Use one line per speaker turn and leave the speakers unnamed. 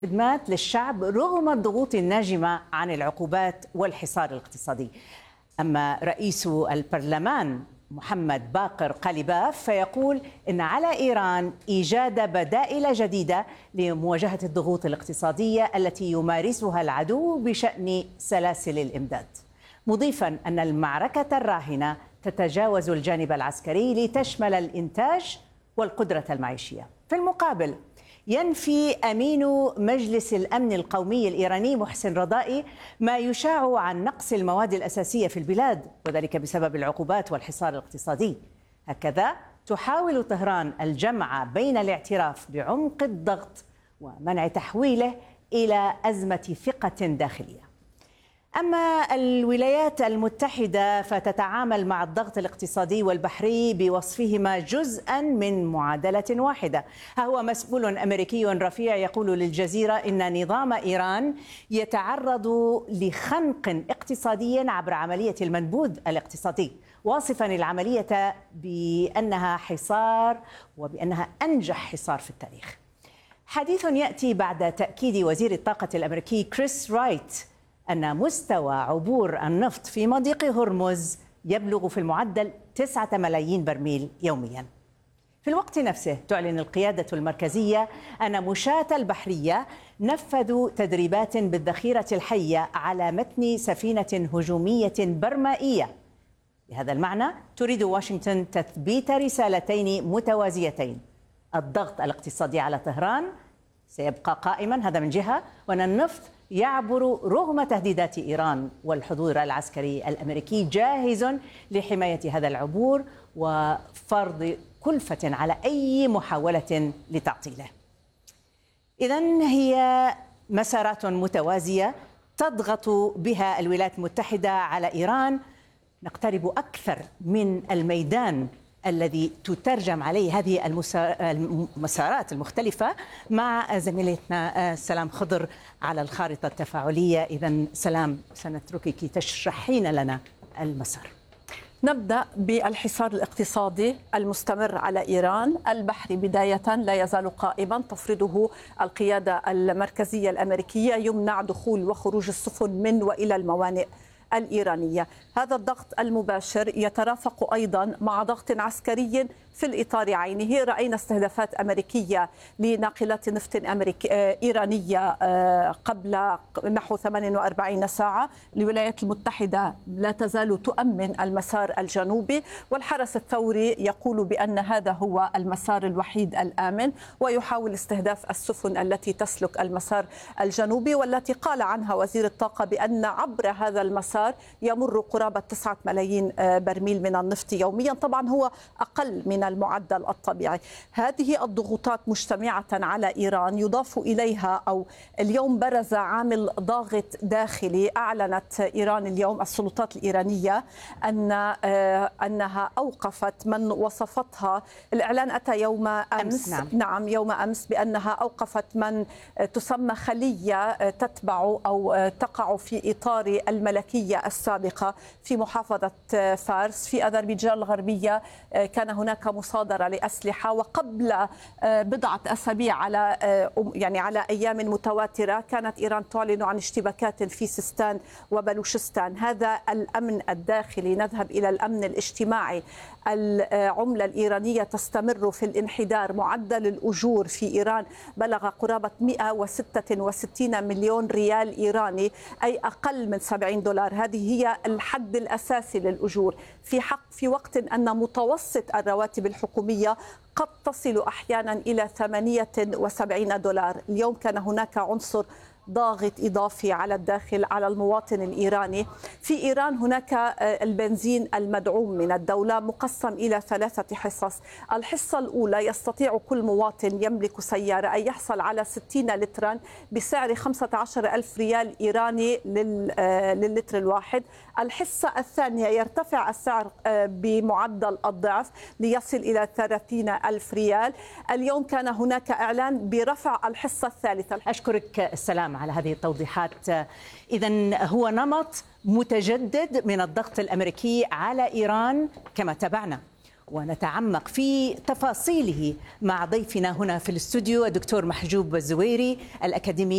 خدمات للشعب رغم الضغوط الناجمة عن العقوبات والحصار الاقتصادي. أما رئيس البرلمان محمد باقر قليباف فيقول إن على إيران إيجاد بدائل جديدة لمواجهة الضغوط الاقتصادية التي يمارسها العدو بشأن سلاسل الإمداد، مضيفا أن المعركة الراهنة تتجاوز الجانب العسكري لتشمل الإنتاج والقدرة المعيشية. في المقابل ينفي أمين مجلس الأمن القومي الإيراني محسن رضائي ما يشاع عن نقص المواد الأساسية في البلاد، وذلك بسبب العقوبات والحصار الاقتصادي. هكذا تحاول طهران الجمع بين الاعتراف بعمق الضغط ومنع تحويله إلى أزمة ثقة داخلية. أما الولايات المتحدة فتتعامل مع الضغط الاقتصادي والبحري بوصفهما جزءا من معادلة واحدة. ها هو مسؤول أمريكي رفيع يقول للجزيرة إن نظام إيران يتعرض لخنق اقتصادي عبر عملية المنبوذ الاقتصادي، واصفا العملية بأنها حصار وبأنها أنجح حصار في التاريخ. حديث يأتي بعد تأكيد وزير الطاقة الأمريكي كريس رايت أن مستوى عبور النفط في مضيق هرمز يبلغ في المعدل 9 ملايين برميل يوميا. في الوقت نفسه تعلن القيادة المركزية أن مشاة البحرية نفذوا تدريبات بالذخيرة الحية على متن سفينة هجومية برمائية. بهذا المعنى تريد واشنطن تثبيت رسالتين متوازيتين: الضغط الاقتصادي على طهران سيبقى قائما، هذا من جهة، وأن النفط يعبر رغم تهديدات إيران، والحضور العسكري الأمريكي جاهز لحماية هذا العبور وفرض كلفة على أي محاولة لتعطيله. إذن هي مسارات متوازية تضغط بها الولايات المتحدة على إيران. نقترب أكثر من الميدان الذي تترجم عليه هذه المسارات المختلفة مع زميلتنا سلام خضر على الخارطة التفاعلية. إذن سلام، سنتركك تشرحين لنا المسار.
نبدأ بالحصار الاقتصادي المستمر على إيران. البحري بداية لا يزال قائما، تفرضه القيادة المركزية الأمريكية، يمنع دخول وخروج السفن من وإلى الموانئ الإيرانية. هذا الضغط المباشر يترافق أيضا مع ضغط عسكري في الإطار عينه. رأينا استهدافات أمريكية لناقلات نفط إيرانية قبل نحو 48 ساعة. الولايات المتحدة لا تزال تؤمن المسار الجنوبي، والحرس الثوري يقول بأن هذا هو المسار الوحيد الآمن، ويحاول استهداف السفن التي تسلك المسار الجنوبي، والتي قال عنها وزير الطاقة بأن عبر هذا المسار يمر قرابة 9 ملايين برميل من النفط يوميا. طبعا هو أقل من المعدل الطبيعي. هذه الضغوطات مجتمعة على إيران، يضاف إليها أو اليوم برز عامل ضاغط داخلي. أعلنت إيران اليوم، السلطات الإيرانية، أنها أوقفت من وصفتها، الإعلان أتى يوم أمس. نعم يوم أمس، بأنها أوقفت من تسمى خلية تتبع أو تقع في إطار الملكية السابقة في محافظة فارس في أذربيجان الغربية. كان هناك مصادرة لأسلحة، وقبل بضعة أسابيع على أيام متواترة كانت إيران تعلن عن اشتباكات في سيستان وبلوشستان. هذا الأمن الداخلي. نذهب إلى الأمن الاجتماعي. العملة الإيرانية تستمر في الانحدار. معدل الأجور في إيران بلغ قرابة 166 مليون ريال إيراني، أي أقل من $70. هذه هي الحد الأساسي للأجور، في وقت أن متوسط الرواتب الحكومية قد تصل أحيانا إلى $78. اليوم كان هناك عنصر ضاغط إضافي على الداخل، على المواطن الإيراني. في إيران هناك البنزين المدعوم من الدولة مقسم إلى 3 حصص. الحصة الأولى يستطيع كل مواطن يملك سيارة أن يحصل على 60 لترا بسعر 15,000 ريال إيراني للتر الواحد. الحصة الثانية يرتفع السعر بمعدل الضعف ليصل إلى 30,000 ريال. اليوم كان هناك إعلان برفع الحصة الثالثة.
أشكرك السلام على هذه التوضيحات. إذن هو نمط متجدد من الضغط الأمريكي على إيران كما تابعنا، ونتعمق في تفاصيله مع ضيفنا هنا في الاستوديو الدكتور محجوب الزويري الأكاديمي